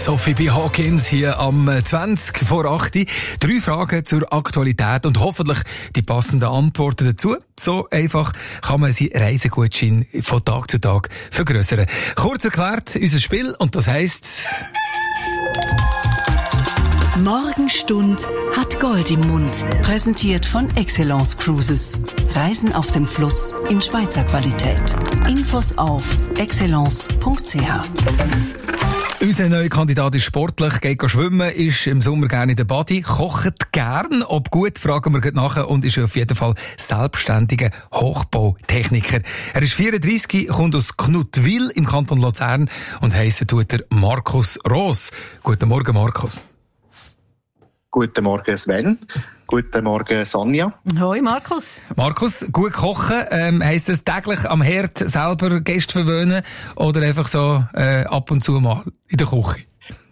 Sophie B. Hawkins hier am 20 vor 8. 3 Fragen zur Aktualität und hoffentlich die passenden Antworten dazu. So einfach kann man seinen Reisegutschein von Tag zu Tag vergrößern. Kurz erklärt, unser Spiel, und das heisst... Morgenstund hat Gold im Mund. Präsentiert von Excellence Cruises. Reisen auf dem Fluss in Schweizer Qualität. Infos auf excellence.ch. Unser neuer Kandidat ist sportlich, geht schwimmen, ist im Sommer gerne in der Body, kocht gern, ob gut, fragen wir gleich nachher, und ist auf jeden Fall selbstständiger Hochbautechniker. Er ist 34, kommt aus Knutwil im Kanton Luzern und heissen tut er Markus Roos. Guten Morgen, Markus. Guten Morgen, Sven. Guten Morgen, Sonja. Hoi, Markus. Markus, gut kochen, heisst das täglich am Herd selber Gäste verwöhnen oder einfach so ab und zu mal in der Küche?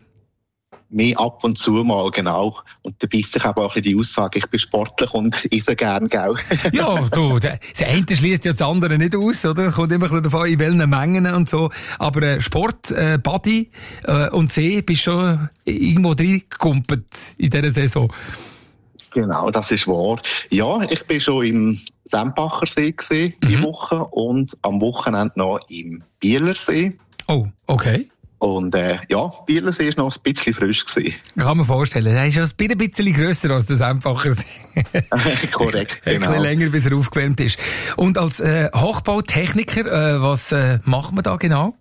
Mehr ab und zu mal, genau. Und da beißt sich aber auch die Aussage, ich bin sportlich und esse gern, gell? Ja, du, das eine schließt ja das andere nicht aus, oder? Kommt immer ein bisschen davon, in welchen Mengen und so. Aber Sport, Body und See, bist schon irgendwo reingekumpelt in dieser Saison. Genau, das ist wahr. Ja, ich bin schon im Sempachersee gewesen, die Woche, und am Wochenende noch im Bielersee. Oh, okay. Und Bielersee war noch ein bisschen frisch gewesen. Kann man vorstellen. Er ist ja ein bisschen grösser als der Sempachersee. Korrekt, genau. Ein bisschen länger, bis er aufgewärmt ist. Und als Hochbautechniker, was macht man da genau?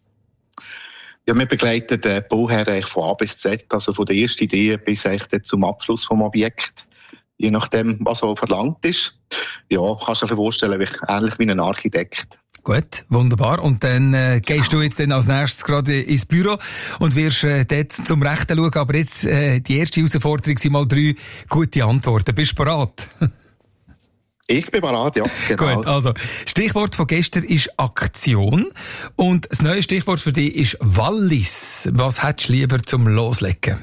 Ja, wir begleiten den Bauherr von A bis Z, also von der ersten Idee bis eigentlich zum Abschluss vom Objekt. Je nachdem, was so verlangt ist. Ja, kannst du dir vorstellen, ähnlich wie ein Architekt. Gut, wunderbar. Und dann gehst du jetzt dann als nächstes gerade ins Büro und wirst dort zum Rechten schauen. Aber jetzt die erste Herausforderung sind mal 3 gute Antworten. Bist du bereit? Ich bin bereit, ja, genau. Gut, also Stichwort von gestern ist Aktion und das neue Stichwort für dich ist Wallis. Was hättest du lieber zum Loslegen?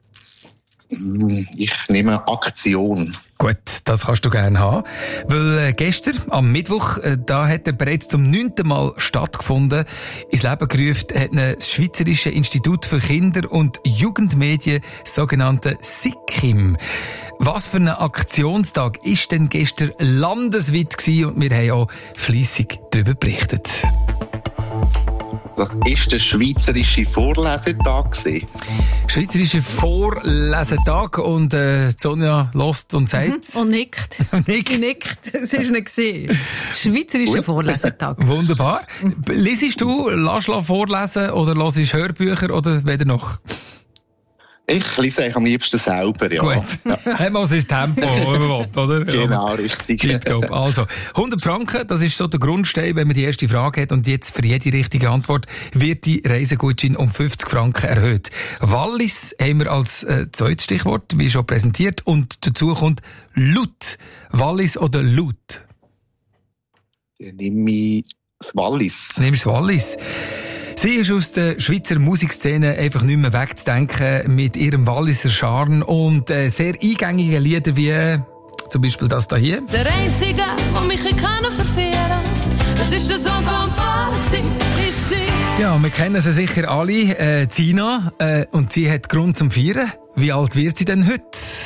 Ich nehme Aktion. Gut, das kannst du gerne haben. Weil gestern, am Mittwoch, da hat er bereits zum 9. Mal stattgefunden. Ins Leben gerufen hat das Schweizerische Institut für Kinder- und Jugendmedien, das sogenannte SIKKIM. Was für ein Aktionstag ist denn gestern landesweit gewesen, und wir haben auch fleissig darüber berichtet. Das war der Schweizerische Vorlesetag. Schweizerische Vorlesetag, und Sonja hört und sagt... Und nickt. Sie nickt. Es ist nicht gesehen. Schweizerischer Vorlesetag. Wunderbar. Liest du, lass vorlesen oder hörst Hörbücher oder weder noch? Ich lese eigentlich am liebsten selber, ja. Gut. Haben wir sein Tempo, oder? Genau, richtig. Tipptopp. Also, 100 Franken, das ist so der Grundstein, wenn man die erste Frage hat. Und jetzt für jede richtige Antwort wird die Reisegutschein um 50 Franken erhöht. Wallis haben wir als zweites Stichwort, wie schon präsentiert. Und dazu kommt Laut. Wallis oder Laut? Dann nehme ich das Wallis. Nimmst du Wallis? Sie ist aus der Schweizer Musikszene einfach nicht mehr wegzudenken mit ihrem Walliser Charme und sehr eingängigen Liedern wie zum Beispiel das da hier. Der Einzige, der mich verführen kann, es ist der Song vom Vater gewesen. Ja, wir kennen sie sicher alle, Zina, und sie hat Grund zum Feiern. Wie alt wird sie denn heute?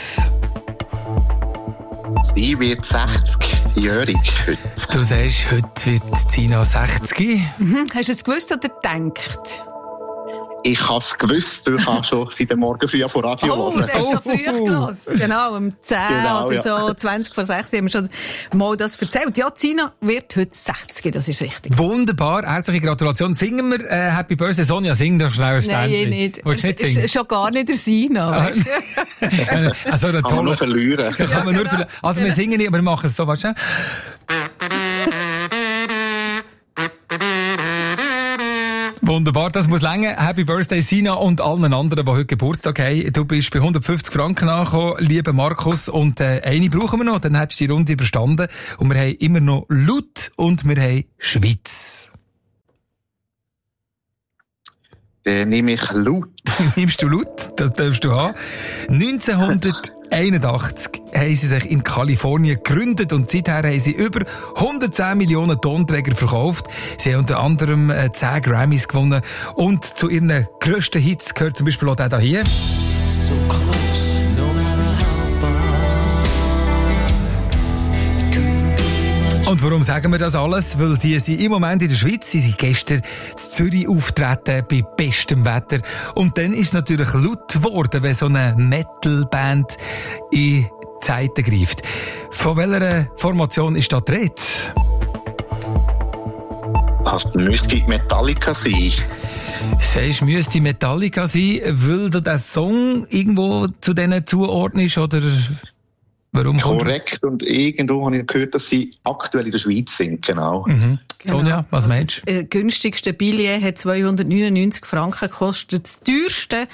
Sie wird 60-jährig heute. Du sagst, heute wird Zina 60. Hast du es gewusst oder gedacht? Ich habe es gewusst, weil ich habe schon seit Morgen früh vor Radio Oh, hören. das ist schon früh gehört. Genau, um 10 Genau, oder ja. so, 20 vor 6 haben wir schon mal das erzählt. Ja, Zina wird heute 60, das ist richtig. Wunderbar, herzliche Gratulation. Singen wir Happy Birthday, Sonja, sing doch schnell ein Nein, Ständchen. nicht. Willst du nicht Es singen? ist schon gar nicht der Sina, weißt du? Also, eine Kann man tolle... nur verlieren. Kann man nur verlieren. Also, wir singen nicht, aber wir machen es so, weißt du? Wunderbar, das muss länger. Happy Birthday, Sina, und allen anderen, die heute Geburtstag haben. Du bist bei 150 Franken angekommen, lieber Markus, und eine brauchen wir noch, dann hättest du die Runde überstanden. Und wir haben immer noch Laut und wir haben Schweiz. Dann nehme ich Laut. Nimmst du Laut? Das darfst du haben. 1900 1981 haben sie sich in Kalifornien gegründet und seither haben sie über 110 Millionen Tonträger verkauft. Sie haben unter anderem 10 Grammys gewonnen und zu ihren grössten Hits gehört zum Beispiel auch der hier. So close, no matter how far. Und warum sagen wir das alles? Weil die sind im Moment in der Schweiz, sie sind gestern in Zürich auftreten bei bestem Wetter. Und dann ist es natürlich laut geworden, wenn so eine Metal-Band in die Zeiten greift. Von welcher Formation ist da die Rede? Das müsste Metallica sein. Sagst, müsste Metallica sein, weil du den Song irgendwo zu denen zuordnest, oder warum? Korrekt, und irgendwo habe ich gehört, dass sie aktuell in der Schweiz sind, genau. Mhm. Sonja, was meinst du? Das günstigste Billett hat 299 Franken gekostet, das teuerste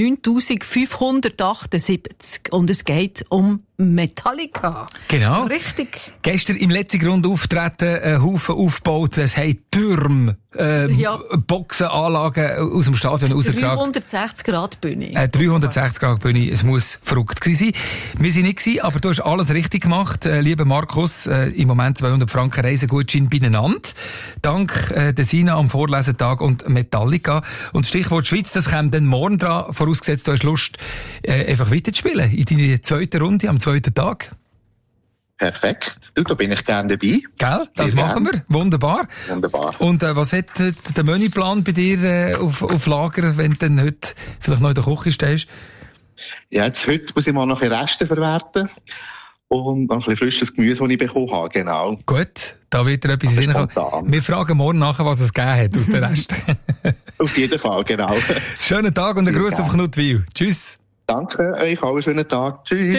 9.578. Und es geht um Metallica. Genau. Richtig. Gestern im letzten Grund auftreten, einen Haufen aufgebaut, es haben Türme, Boxenanlagen aus dem Stadion rausgetragen. 360-Grad-Bühne. 360-Grad-Bühne, es muss verrückt gewesen sein. Wir sind nicht gewesen, aber du hast alles richtig gemacht. Lieber Markus, im Moment 200 Franken Reisegutschein beieinander. Dank der Sina am Vorlesetag und Metallica. Und Stichwort Schweiz, das kommt dann morgen dran, vorausgesetzt du hast Lust, einfach weiterzuspielen in deine zweite Runde am zweiten Tag. Perfekt. Du, da bin ich gerne dabei. Gell? Das Sehr machen wir. Wunderbar. Wunderbar. Und was hat der Menüplan bei dir auf Lager, wenn du dann heute vielleicht noch in der Küche stehst? Ja, jetzt heute muss ich mal noch ein bisschen Reste verwerten. Und noch ein bisschen frisches Gemüse, das ich bekommen habe, genau. Gut, da wird dir etwas in Sinn kommen. Wir fragen morgen nachher, was es gegeben hat aus dem Rest. Auf jeden Fall, genau. Schönen Tag und einen Gruß auf Knutwil. Tschüss. Danke euch, einen schönen Tag. Tschüss.